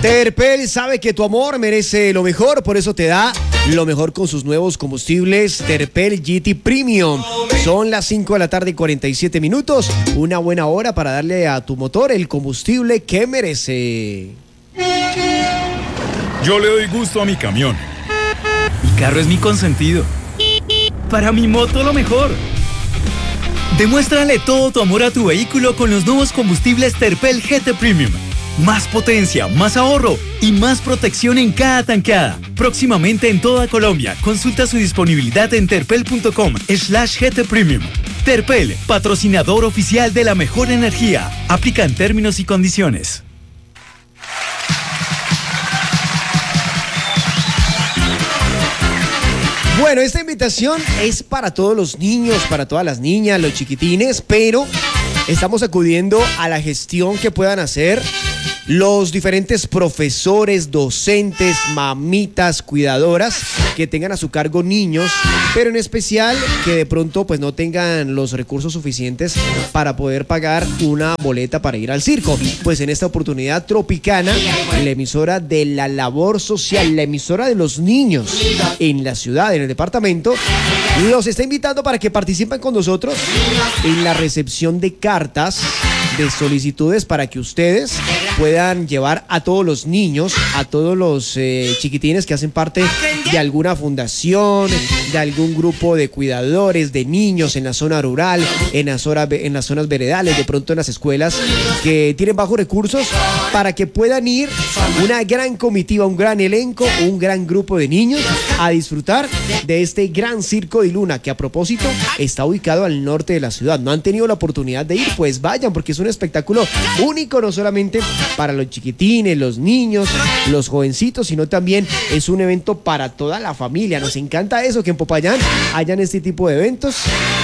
Terpel sabe que tu amor merece lo mejor, por eso te da lo mejor con sus nuevos combustibles Terpel GT Premium. Son las 5 de la tarde y 47 minutos. Una buena hora para darle a tu motor el combustible que merece. Yo le doy gusto a mi camión. Mi carro es mi consentido. Para mi moto lo mejor. Demuéstrale todo tu amor a tu vehículo con los nuevos combustibles Terpel GT Premium. Más potencia, más ahorro y más protección en cada tankada. Próximamente en toda Colombia. Consulta su disponibilidad en terpel.com/GT Premium. Terpel, patrocinador oficial de la mejor energía. Aplica en términos y condiciones. Bueno, esta invitación es para todos los niños, para todas las niñas, los chiquitines, pero estamos acudiendo a la gestión que puedan hacer los diferentes profesores, docentes, mamitas, cuidadoras que tengan a su cargo niños, pero en especial que de pronto pues no tengan los recursos suficientes para poder pagar una boleta para ir al circo. Pues en esta oportunidad Tropicana, la emisora de la labor social, la emisora de los niños en la ciudad, en el departamento, los está invitando para que participen con nosotros en la recepción de cartas de solicitudes para que ustedes puedan llevar a todos los niños, a todos los chiquitines que hacen parte de alguna fundación, de algún grupo de cuidadores de niños en la zona rural, en las zonas veredales, de pronto en las escuelas que tienen bajos recursos, para que puedan ir una gran comitiva, un gran elenco, un gran grupo de niños a disfrutar de este gran circo de Luna, que a propósito está ubicado al norte de la ciudad. No han tenido la oportunidad de ir, pues vayan, porque es un espectáculo único, no solamente para los chiquitines, los niños, los jovencitos, sino también es un evento para toda la familia. Nos encanta eso, que en Popayán hayan este tipo de eventos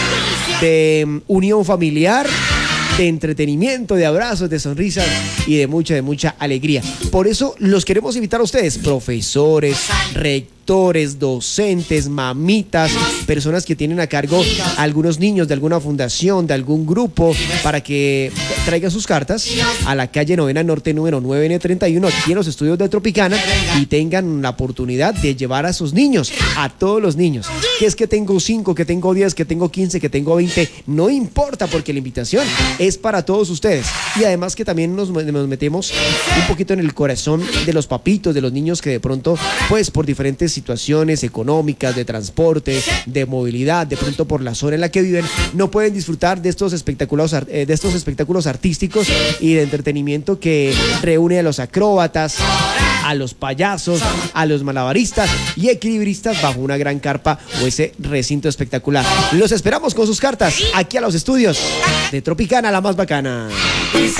de unión familiar, de entretenimiento, de abrazos, de sonrisas y de mucha alegría. Por eso los queremos invitar a ustedes, profesores, rectores, docentes, mamitas, personas que tienen a cargo a algunos niños de alguna fundación, de algún grupo, para que traigan sus cartas a la calle Novena Norte número 9N31, aquí en los estudios de Tropicana, y tengan la oportunidad de llevar a sus niños, a todos los niños. Que es que tengo 5, que tengo 10, que tengo 15, que tengo 20, no importa, porque la invitación es para todos ustedes. Y además que también nos metemos un poquito en el corazón de los papitos, de los niños que de pronto, pues por diferentes situaciones económicas, de transporte, de movilidad, de pronto por la zona en la que viven, no pueden disfrutar de estos espectáculos artísticos y de entretenimiento que reúne a los acróbatas, a los payasos, a los malabaristas y equilibristas bajo una gran carpa o ese recinto espectacular. Los esperamos con sus cartas aquí a los estudios de Tropicana, la más bacana.